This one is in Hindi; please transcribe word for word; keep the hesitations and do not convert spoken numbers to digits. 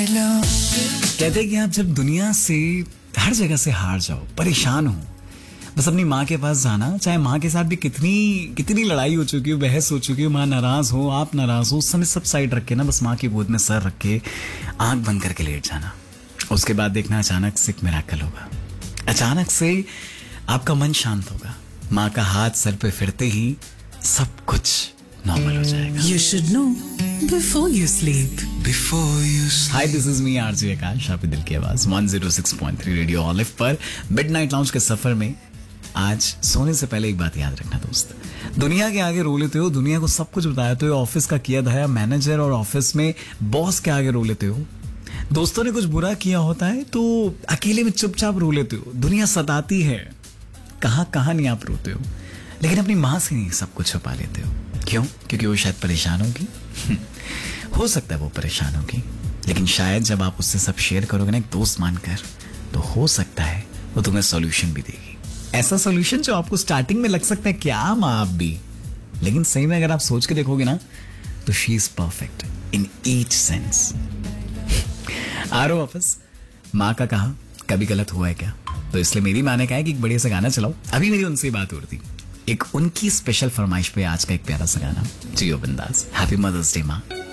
कहते हैं कि आप जब दुनिया से हर जगह से हार जाओ, परेशान हो, बस अपनी माँ के पास जाना, चाहे माँ के साथ भी कितनी कितनी लड़ाई हो चुकी हो, बहस हो चुकी हो, माँ नाराज हो, आप नाराज हो, उस समय सब साइड रख के ना बस माँ की गोद में सर रख के आंख बंद करके लेट जाना। उसके बाद देखना अचानक से एक मिराकल होगा। अचानक से आपका मन शांत होगा, माँ का हाथ सर पे फिरते ही सब कुछ नॉर्मल हो जाएगा। You should know before you sleep. Before you sleep. Hi, this is me RJ आकाश, आपके दिल की आवाज one zero six point three radio olive पर मिडनाइट लाउंज के सफर में। आज सोने से पहले एक बात याद रखना दोस्त, दुनिया के आगे रो लेते हो, दुनिया को सब कुछ बताते हो, ऑफिस का किया धाया मैनेजर और ऑफिस में बॉस के आगे रो लेते हो, दोस्तों ने कुछ बुरा किया होता है तो अकेले में चुपचाप रो लेते हो, दुनिया सताती है, कहां कहां नहीं आप रोते हो, लेकिन अपनी माँ से नहीं सब कुछ छुपा लेते हो। क्यों? क्योंकि वो शायद परेशान होगी। हो सकता है वो परेशान होगी, लेकिन शायद जब आप उससे सब शेयर करोगे ना एक दोस्त मानकर, तो हो सकता है वो तुम्हें सॉल्यूशन भी देगी। ऐसा सॉल्यूशन जो आपको स्टार्टिंग में लग सकता है क्या माँ आप भी, लेकिन सही में अगर आप सोच के देखोगे ना तो she is perfect in each sense. आ रहा वापस, माँ का कहा कभी गलत हुआ है क्या, तो इसलिए मेरी माँ ने कहा है कि एक बढ़िया सा गाना चलाओ। अभी मेरी उनसे बात हो रही थी, एक उनकी स्पेशल फरमाइश पे आज का एक प्यारा सा गाना, जियो बिंदास। हैप्पी मदर्स डे माँ।